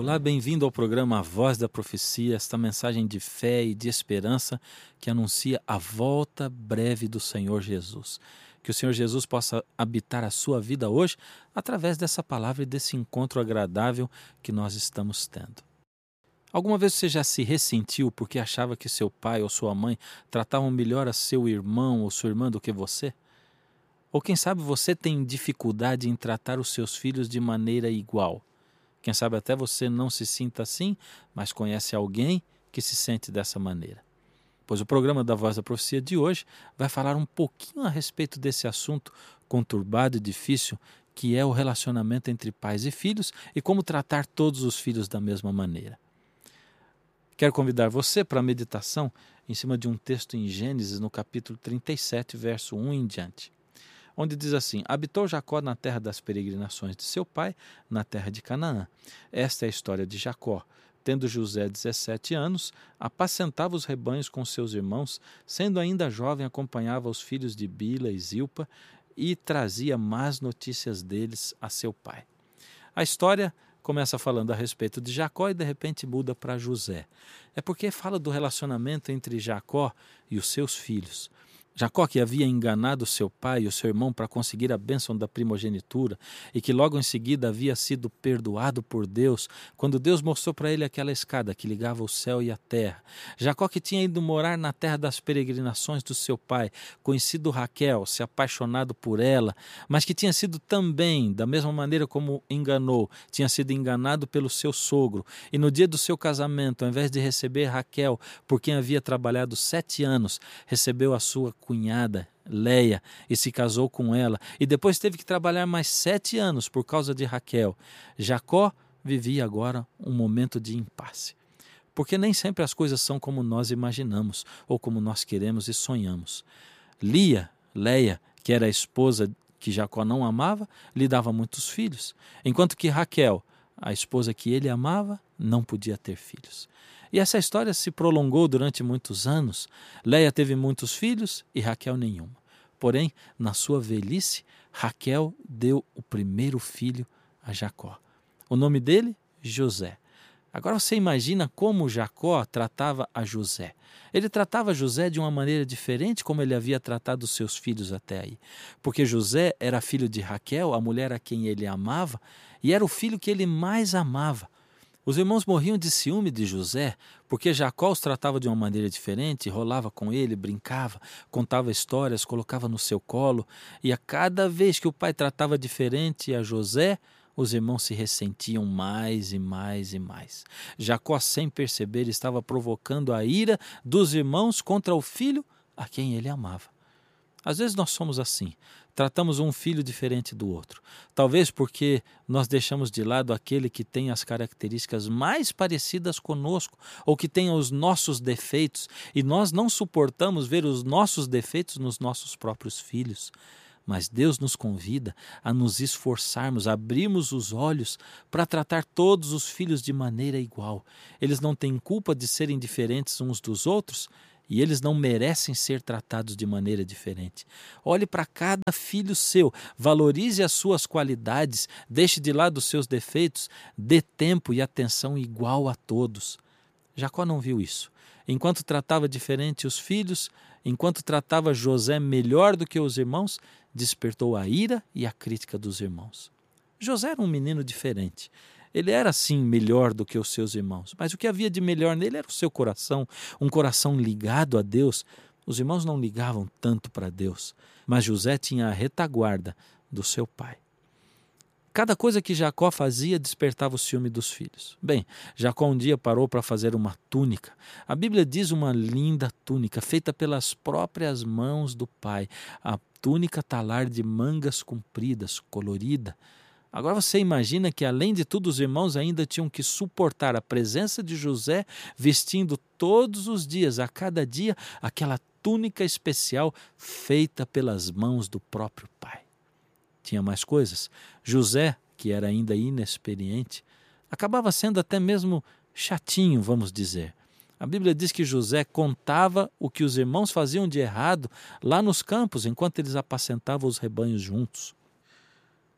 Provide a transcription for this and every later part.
Olá, bem-vindo ao programa A Voz da Profecia, esta mensagem de fé e de esperança que anuncia a volta breve do Senhor Jesus. Que o Senhor Jesus possa habitar a sua vida hoje através dessa palavra e desse encontro agradável que nós estamos tendo. Alguma vez você já se ressentiu porque achava que seu pai ou sua mãe tratavam melhor a seu irmão ou sua irmã do que você? Ou quem sabe você tem dificuldade em tratar os seus filhos de maneira igual? Quem sabe até você não se sinta assim, mas conhece alguém que se sente dessa maneira. Pois o programa da Voz da Profecia de hoje vai falar um pouquinho a respeito desse assunto conturbado e difícil que é o relacionamento entre pais e filhos e como tratar todos os filhos da mesma maneira. Quero convidar você para a meditação em cima de um texto em Gênesis, no capítulo 37, verso 1 em diante, onde diz assim: habitou Jacó na terra das peregrinações de seu pai, na terra de Canaã. Esta é a história de Jacó. Tendo José 17 anos, apacentava os rebanhos com seus irmãos, sendo ainda jovem, acompanhava os filhos de Bila e Zilpa e trazia más notícias deles a seu pai. A história começa falando a respeito de Jacó e de repente muda para José. É porque fala do relacionamento entre Jacó e os seus filhos. Jacó, que havia enganado seu pai e o seu irmão para conseguir a bênção da primogenitura e que logo em seguida havia sido perdoado por Deus, quando Deus mostrou para ele aquela escada que ligava o céu e a terra. Jacó, que tinha ido morar na terra das peregrinações do seu pai, conhecido Raquel, se apaixonado por ela, mas que tinha sido também, da mesma maneira como enganou, tinha sido enganado pelo seu sogro. E no dia do seu casamento, ao invés de receber Raquel, por quem havia trabalhado 7 anos, recebeu a sua cunhada, Leia, e se casou com ela, e depois teve que trabalhar mais 7 anos por causa de Raquel. Jacó vivia agora um momento de impasse, porque nem sempre as coisas são como nós imaginamos, ou como nós queremos e sonhamos. Leia, que era a esposa que Jacó não amava, lhe dava muitos filhos, enquanto que Raquel, a esposa que ele amava, não podia ter filhos. E essa história se prolongou durante muitos anos. Leia teve muitos filhos e Raquel nenhuma. Porém, na sua velhice, Raquel deu o primeiro filho a Jacó. O nome dele? José. Agora você imagina como Jacó tratava a José. Ele tratava José de uma maneira diferente como ele havia tratado os seus filhos até aí. Porque José era filho de Raquel, a mulher a quem ele amava, e era o filho que ele mais amava. Os irmãos morriam de ciúme de José, porque Jacó os tratava de uma maneira diferente, rolava com ele, brincava, contava histórias, colocava no seu colo, e a cada vez que o pai tratava diferente a José, os irmãos se ressentiam mais e mais e mais. Jacó, sem perceber, estava provocando a ira dos irmãos contra o filho a quem ele amava. Às vezes nós somos assim, tratamos um filho diferente do outro. Talvez porque nós deixamos de lado aquele que tem as características mais parecidas conosco, ou que tem os nossos defeitos, e nós não suportamos ver os nossos defeitos nos nossos próprios filhos. Mas Deus nos convida a nos esforçarmos, a abrirmos os olhos para tratar todos os filhos de maneira igual. Eles não têm culpa de serem diferentes uns dos outros, e eles não merecem ser tratados de maneira diferente. Olhe para cada filho seu, valorize as suas qualidades, deixe de lado os seus defeitos, dê tempo e atenção igual a todos. Jacó não viu isso. Enquanto tratava diferente os filhos, enquanto tratava José melhor do que os irmãos, despertou a ira e a crítica dos irmãos. José era um menino diferente. Ele era, sim, melhor do que os seus irmãos, mas o que havia de melhor nele era o seu coração, um coração ligado a Deus. Os irmãos não ligavam tanto para Deus, mas José tinha a retaguarda do seu pai. Cada coisa que Jacó fazia despertava o ciúme dos filhos. Bem, Jacó um dia parou para fazer uma túnica. A Bíblia diz uma linda túnica, feita pelas próprias mãos do pai. A túnica talar de mangas compridas, colorida. Agora você imagina que, além de tudo, os irmãos ainda tinham que suportar a presença de José vestindo todos os dias, a cada dia, aquela túnica especial feita pelas mãos do próprio pai. Tinha mais coisas. José, que era ainda inexperiente, acabava sendo até mesmo chatinho, vamos dizer. A Bíblia diz que José contava o que os irmãos faziam de errado lá nos campos, enquanto eles apacentavam os rebanhos juntos.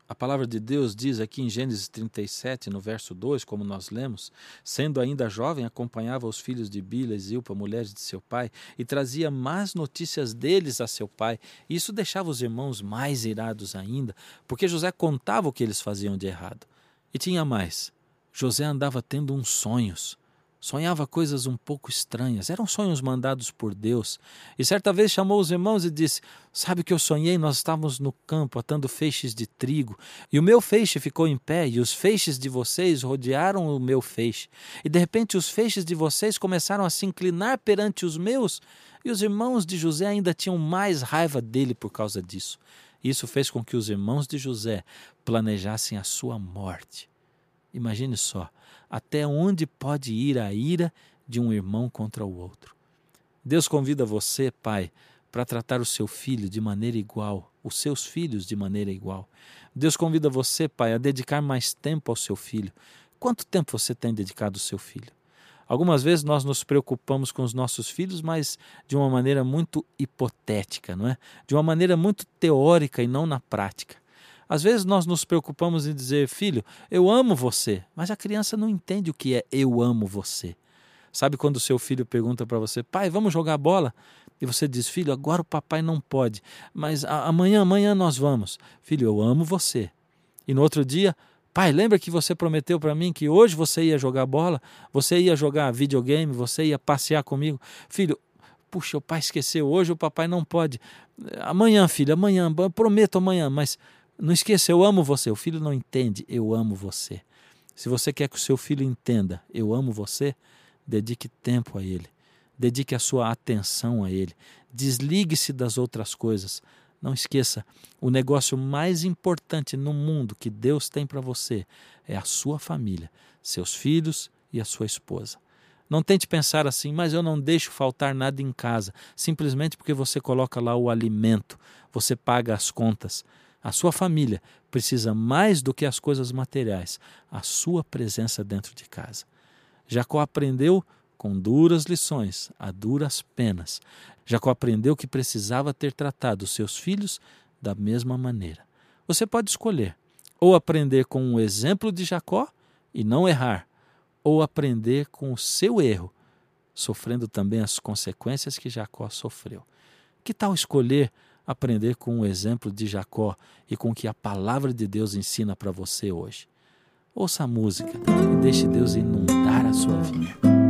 A palavra de Deus diz aqui em Gênesis 37, no verso 2, como nós lemos: sendo ainda jovem, acompanhava os filhos de Bila e Zilpa, mulheres de seu pai, e trazia más notícias deles a seu pai. E isso deixava os irmãos mais irados ainda, porque José contava o que eles faziam de errado. E tinha mais: José andava tendo uns sonhos. Sonhava coisas um pouco estranhas, eram sonhos mandados por Deus. E certa vez chamou os irmãos e disse: sabe o que eu sonhei? Nós estávamos no campo atando feixes de trigo, e o meu feixe ficou em pé, e os feixes de vocês rodearam o meu feixe. E de repente os feixes de vocês começaram a se inclinar perante os meus, e os irmãos de José ainda tinham mais raiva dele por causa disso. Isso fez com que os irmãos de José planejassem a sua morte. Imagine só, até onde pode ir a ira de um irmão contra o outro. Deus convida você, pai, para tratar o seu filho de maneira igual, os seus filhos de maneira igual. Deus convida você, pai, a dedicar mais tempo ao seu filho. Quanto tempo você tem dedicado ao seu filho? Algumas vezes nós nos preocupamos com os nossos filhos, mas de uma maneira muito hipotética, não é? De uma maneira muito teórica e não na prática. Às vezes nós nos preocupamos em dizer: filho, eu amo você, mas a criança não entende o que é eu amo você. Sabe quando o seu filho pergunta para você: pai, vamos jogar bola? E você diz: filho, agora o papai não pode, mas amanhã nós vamos. Filho, eu amo você. E no outro dia: pai, lembra que você prometeu para mim que hoje você ia jogar bola, você ia jogar videogame, você ia passear comigo? Filho, puxa, o pai esqueceu, hoje o papai não pode. Amanhã, filho, amanhã, eu prometo amanhã, mas não esqueça, eu amo você. O filho não entende, eu amo você. Se você quer que o seu filho entenda, eu amo você, dedique tempo a ele. Dedique a sua atenção a ele. Desligue-se das outras coisas. Não esqueça, o negócio mais importante no mundo que Deus tem para você é a sua família, seus filhos e a sua esposa. Não tente pensar assim: mas eu não deixo faltar nada em casa, simplesmente porque você coloca lá o alimento, você paga as contas. A sua família precisa mais do que as coisas materiais, a sua presença dentro de casa. Jacó aprendeu com duras lições, a duras penas. Jacó aprendeu que precisava ter tratado os seus filhos da mesma maneira. Você pode escolher ou aprender com o exemplo de Jacó e não errar, ou aprender com o seu erro, sofrendo também as consequências que Jacó sofreu. Que tal escolher aprender com o exemplo de Jacó e com o que a palavra de Deus ensina para você hoje? Ouça a música e deixe Deus inundar a sua vida.